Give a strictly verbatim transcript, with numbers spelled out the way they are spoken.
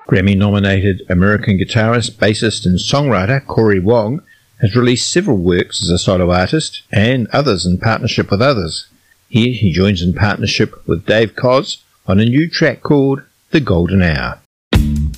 Grammy-nominated American guitarist, bassist and songwriter Corey Wong has released several works as a solo artist and others in partnership with others. Here he joins in partnership with Dave Koz on a new track called The Golden Hour.